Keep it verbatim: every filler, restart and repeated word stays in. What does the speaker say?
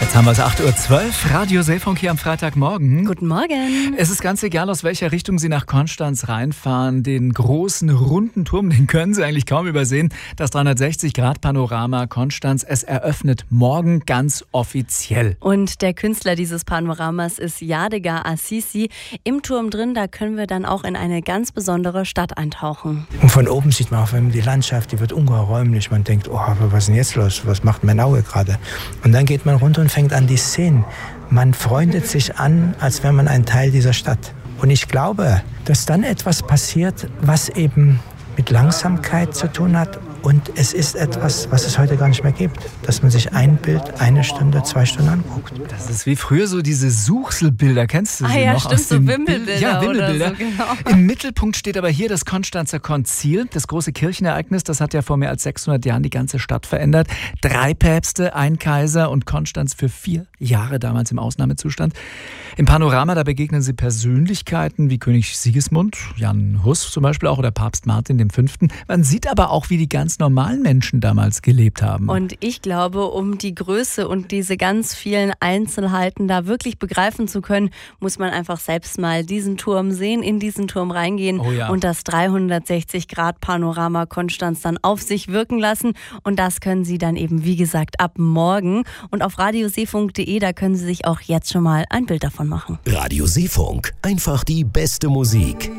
Jetzt haben wir es acht Uhr zwölf, Radio Seefunk hier am Freitagmorgen. Guten Morgen. Es ist ganz egal, aus welcher Richtung Sie nach Konstanz reinfahren. Den großen, runden Turm, den können Sie eigentlich kaum übersehen. Das dreihundertsechzig Grad Panorama Konstanz, es eröffnet morgen ganz offiziell. Und der Künstler dieses Panoramas ist Yadigar Assisi. Im Turm drin, da können wir dann auch in eine ganz besondere Stadt eintauchen. Und von oben sieht man auch die Landschaft, die wird ungeheuer räumlich. Man denkt, oh, aber was ist denn jetzt los? Was macht mein Auge gerade? Und dann geht man runter und fängt an die Szenen. Man freundet sich an, als wäre man ein Teil dieser Stadt. Und ich glaube, dass dann etwas passiert, was eben mit Langsamkeit zu tun hat. Und es ist etwas, was es heute gar nicht mehr gibt. Dass man sich ein Bild eine Stunde, zwei Stunden anguckt. Das ist wie früher so diese Suchselbilder. Kennst du sie ah, ja, noch? Stimmt, aus so den Wimmelbilder. Ja, Wimmelbilder. Oder so, genau. Im Mittelpunkt steht aber hier das Konstanzer Konzil, das große Kirchenereignis. Das hat ja vor mehr als sechshundert Jahren die ganze Stadt verändert. Drei Päpste, ein Kaiser und Konstanz für vier Jahre damals im Ausnahmezustand. Im Panorama, da begegnen Sie Persönlichkeiten wie König Sigismund, Jan Hus zum Beispiel auch, oder Papst Martin der Fünfte. Man sieht aber auch, wie die ganz normalen Menschen damals gelebt haben. Und ich glaube, um die Größe und diese ganz vielen Einzelheiten da wirklich begreifen zu können, muss man einfach selbst mal diesen Turm sehen, in diesen Turm reingehen oh ja. und das dreihundertsechzig Grad Panorama Konstanz dann auf sich wirken lassen. Und das können Sie dann eben, wie gesagt, ab morgen. Und auf radioseefunk punkt de, da können Sie sich auch jetzt schon mal ein Bild davon machen. Radio Seefunk, einfach die beste Musik.